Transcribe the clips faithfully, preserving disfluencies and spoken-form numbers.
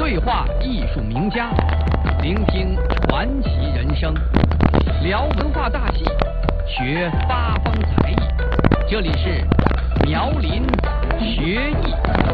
对话艺术名家，聆听传奇人生，聊文化大戏，学八方才艺。这里是苗林学艺。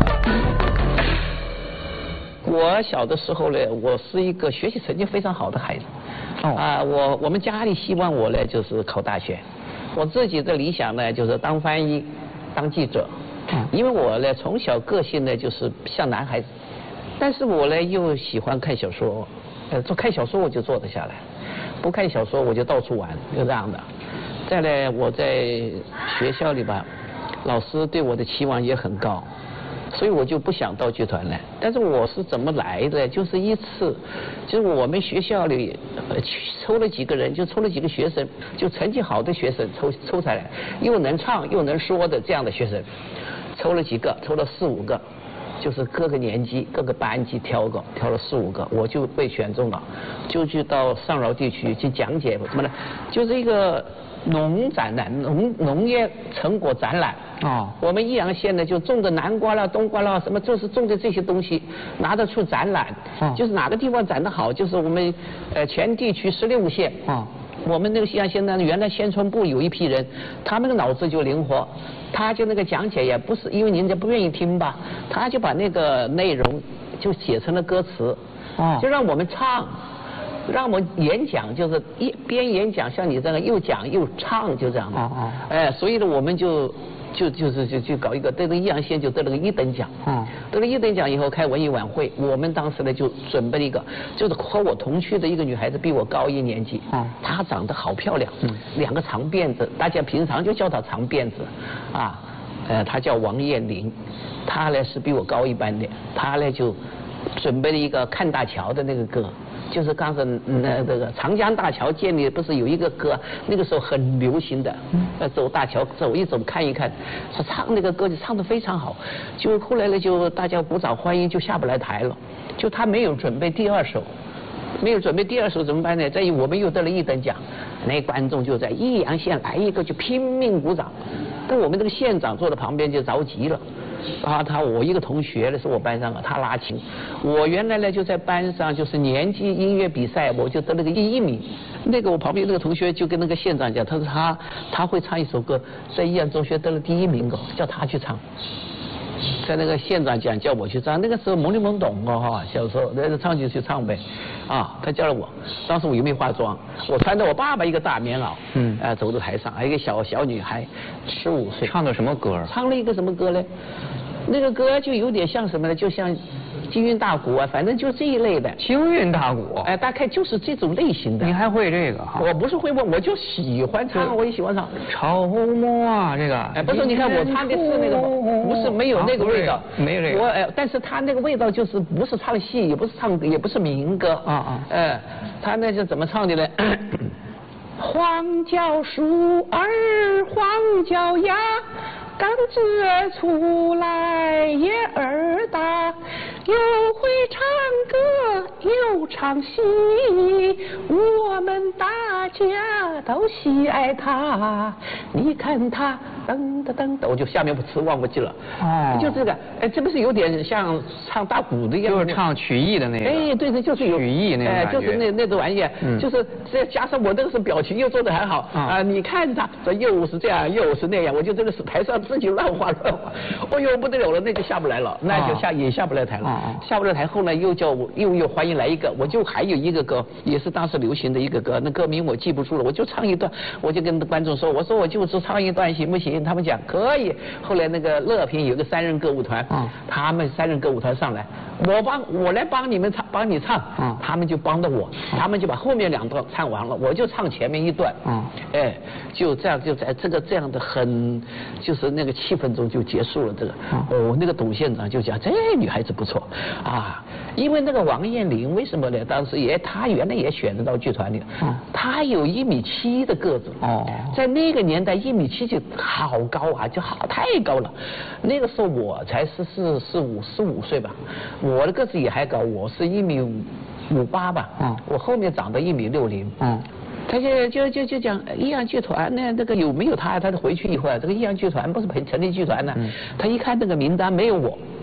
我小的时候呢，我是一个学习成绩非常好的孩子。哦啊，我我们家里希望我呢就是考大学，我自己的理想呢就是当翻译、当记者。嗯，因为我呢从小个性呢就是像男孩子，但是我呢又喜欢看小说，呃，做看小说我就坐得下来，不看小说我就到处玩，就这样的。再来我在学校里吧，老师对我的期望也很高。所以我就不想到剧团来，但是我是怎么来的？就是一次，就是我们学校里呃抽了几个人，就抽了几个学生，就成绩好的学生抽抽下来，又能唱又能说的这样的学生，抽了几个，抽了四五个，就是各个年级各个班级挑个，挑了四五个，我就被选中了，就去到上饶地区去讲解什么呢？就是一个农展览，农农业成果展览。哦，我们益阳县呢就种的南瓜啦、冬瓜啦，什么就是种的这些东西，拿得出展览。哦，就是哪个地方展得好，就是我们呃全地区十六个县。哦，我们那个益阳县呢，原来宣传部有一批人，他们的脑子就灵活，他就那个讲解也不是因为人家不愿意听吧，他就把那个内容就写成了歌词。哦，就让我们唱。让我们演讲，就是一边演讲，像你这样又讲又唱，就这样的。哦哦。哎，所以呢，我们就就就是就就搞一个，得了益阳县就得了个一等奖。嗯。得了一等奖以后开文艺晚会，我们当时呢就准备了一个，就是和我同区的一个女孩子，比我高一年级。嗯。她长得好漂亮。嗯。两个长辫子，大家平常就叫她长辫子，啊，呃，她叫王艳玲，她呢是比我高一班的，她呢就准备了一个看大桥的那个歌。就是刚才那这个长江大桥建立不是有一个歌，那个时候很流行的，呃，走大桥走一走看一看，他唱那个歌就唱得非常好，就后来呢就大家鼓掌欢迎，就下不来台了，就他没有准备第二首，没有准备第二首怎么办呢？在我们又得了一等奖，那观众就在益阳县来一个就拼命鼓掌，但我们这个县长坐在旁边就着急了。啊，他我一个同学呢是我班上的，他拉琴。我原来呢就在班上就是年级音乐比赛，我就得了个第一名。那个我旁边那个同学就跟那个县长讲，他说他他会唱一首歌，在益阳中学得了第一名哦，叫他去唱。在那个县长讲叫我去唱，那个时候懵里懵懂哦哈，小时候那唱就去唱呗，啊，他叫了我，当时我又没化妆，我穿着我爸爸一个大棉袄，嗯，啊、呃、走到台上，还有一个小小女孩，十五岁， 唱的什么歌？ 唱了一个什么歌呢？那个歌就有点像什么呢？就像京韵大鼓啊，反正就这一类的。 京韵大鼓， 哎，大概就是这种类型的。 你还会这个哈？ 我不是会问，我就喜欢唱，我也喜欢唱。 潮摸啊，这个。 哎，不是，你看我唱的是那个，不是没有那个味道， 没有这个。 我哎，但是他那个味道就是不是唱戏，也不是唱，也不是民歌。啊啊。哎，他那是怎么唱的呢？黄脚树儿黄脚丫，杆子儿粗来叶儿大，又会唱歌又唱戏，我们大家都喜爱他。你看他噔噔噔噔，我就下面词忘不记了。哦，就这个，哎，这不是有点像唱大鼓的样子？ 就是唱曲艺的那个。 哎，对对，就是有曲艺那个感觉。 哎，就是那那种玩意，嗯、就是再加上我那个时候表情又做得很好啊、呃！你看他，这又是这样又是那样，我就这个是台上自己乱画乱画，哎呦不得了了，那就下不来了，那就下、哦、也下不来台了。哦、下不来台后呢，又叫我又又欢迎来一个，我就还有一个歌，也是当时流行的一个歌，那歌名我记不住了，我就唱一段，我就跟观众说，我说我就是唱一段行不行？他们讲可以。后来那个乐平有个三人歌舞团，嗯、他们三人歌舞团上来，我帮我来帮你们唱，帮你唱，嗯、他们就帮着我，嗯、他们就把后面两段唱完了，我就唱前面一段，嗯、哎，就这样就在这个这样的很就是那个气氛中就结束了这个。嗯、哦，那个董县长就讲这女孩子不错啊，因为那个王艳玲为什么呢？当时也她原来也选得到剧团里，嗯、她有一米七的个子，哦，在那个年代一米七就好高啊，就好太高了。那个时候我才十四、十五、十五岁吧，我的个子也还高，我是一米五五八吧，嗯，我后面长到一米六零，嗯。他就就就就讲益阳剧团呢，那个有没有他？他回去以后啊，这个益阳剧团不是成立剧团呢？嗯、他一看那个名单没有我，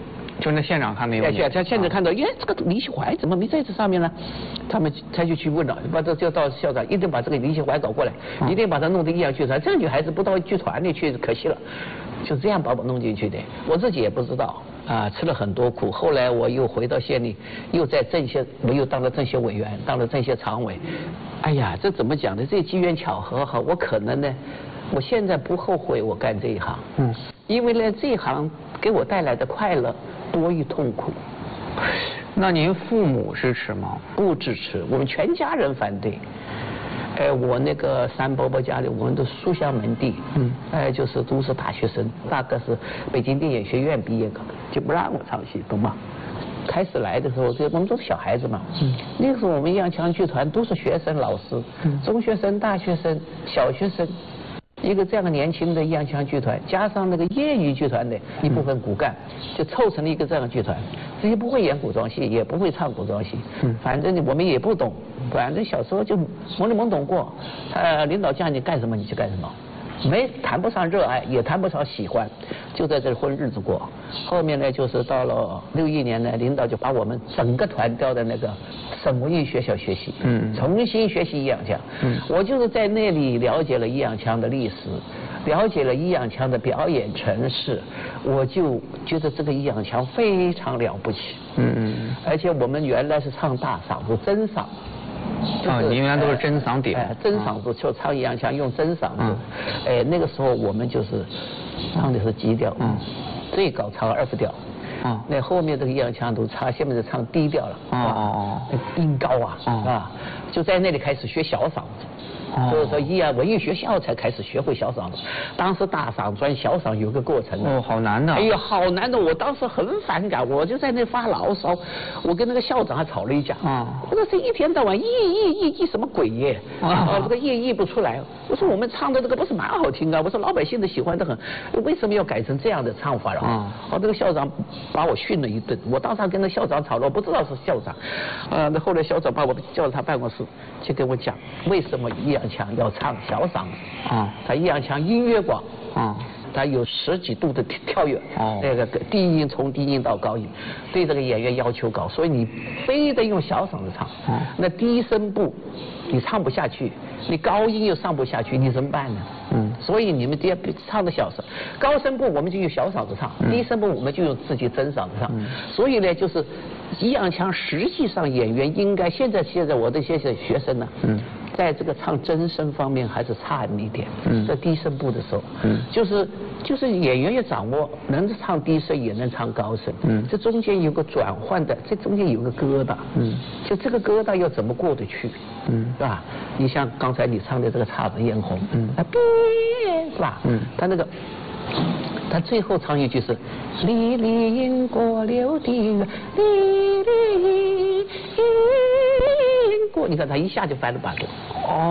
就那县长看没有？ 哎，他现在看到，耶，这个李喜怀怎么没在这上面呢？他们他就去问了，把这就到校长，一定把这个李喜怀搞过来，一定把他弄到益阳剧团。这个女孩子不到剧团里去，可惜了。就这样把我弄进去的，我自己也不知道啊，吃了很多苦。后来我又回到县里，又在政协，我又当了政协委员，当了政协常委。哎呀，这怎么讲呢？这机缘巧合哈，我可能呢，我现在不后悔我干这一行，嗯，因为呢，这一行给我带来的快乐多于痛苦。 那您父母支持吗？ 不支持，我们全家人反对。哎，我那个三伯伯家里，我们都书香门第，嗯，哎，就是都是大学生，大概是北京电影学院毕业的，就不让我唱戏，懂吗？开始来的时候，这我们都是小孩子嘛，嗯，那个时候我们益阳强剧团都是学生老师，嗯，中学生、大学生、小学生。一个这样的年轻的益阳强剧团，加上那个业余剧团的一部分骨干，就凑成了一个这样的剧团。这些不会演古装戏，也不会唱古装戏，嗯，反正我们也不懂，反正小时候就懵里懵懂过。呃，领导叫你干什么你就干什么，没谈不上热爱，也谈不上喜欢，就在这儿混日子过。后面呢，就是到了六一年呢，领导就把我们整个团调的那个省文艺学校学习，嗯，重新学习益阳强。嗯，我就是在那里了解了益阳强的历史，了解了益阳强的表演程式，我就觉得这个益阳强非常了不起。嗯嗯，而且我们原来是唱大嗓子真嗓。 啊，您原来都是真嗓点， 哎，真嗓子就唱益阳强用真嗓子，哎，那个时候我们就是唱的是基调，嗯，最高唱二副调，啊，那后面这个益阳强都唱，下面是唱低调了，哦哦哦，音高啊，啊，就在那里开始学小嗓子。所以说，益阳文艺学校才开始学会小嗓子。当时大嗓转小嗓有个过程哦，好难的。 哎呦，好难的！我当时很反感，我就在那发牢骚，我跟那个校长还吵了一架。啊，我说这一天到晚译译译译什么鬼耶？啊，这个译译不出来。我说我们唱的这个不是蛮好听啊？我说老百姓都喜欢得很，为什么要改成这样的唱法啊？啊，哦，这个校长把我训了一顿。我当场跟那校长吵了，我不知道是校长。啊，那后来校长把我叫到他办公室，去跟我讲为什么益阳强要唱小嗓子啊，他益阳强音乐广啊，他有十几度的跳跃，哦，那个低音从低音到高音，对这个演员要求高，所以你非得用小嗓子唱，哦，那低声部你唱不下去，你高音又上不下去，你怎么办呢？嗯，所以你们得唱的小声，高声部我们就用小嗓子唱，嗯，低声部我们就用自己真嗓子唱，嗯，所以呢，就是益阳强实际上演员应该现在现在我的这些学生呢，嗯。在这个唱真声方面还是差一点，嗯，在低声部的时候，嗯，就是就是演员要掌握能唱低声也能唱高声，嗯，这中间有个转换的，这中间有个疙瘩，嗯，就这个疙瘩要怎么过得去，嗯，是吧？你像刚才你唱的这个姹紫嫣红，嗯，啊，别是吧？嗯，他那个。他最后唱一句是“离离因过流的月，离离因过”，你看他一下就翻了八度，